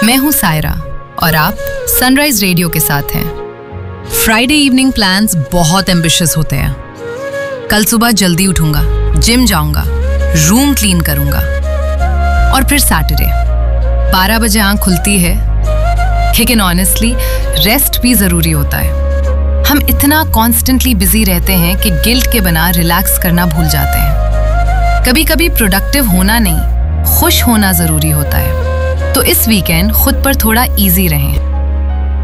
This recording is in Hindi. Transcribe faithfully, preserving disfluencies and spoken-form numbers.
मैं हूँ सायरा और आप सनराइज रेडियो के साथ हैं। फ्राइडे इवनिंग प्लान्स बहुत एम्बिशियस होते हैं। कल सुबह जल्दी उठूंगा, जिम जाऊंगा, रूम क्लीन करूंगा और फिर सैटरडे बारह बजे आंख खुलती है। लेकिन ऑनेस्टली रेस्ट भी जरूरी होता है। हम इतना कॉन्स्टेंटली बिजी रहते हैं कि गिल्ट के बिना रिलैक्स करना भूल जाते हैं। कभी कभी प्रोडक्टिव होना नहीं, खुश होना जरूरी होता है। तो इस वीकेंड खुद पर थोड़ा इजी रहें।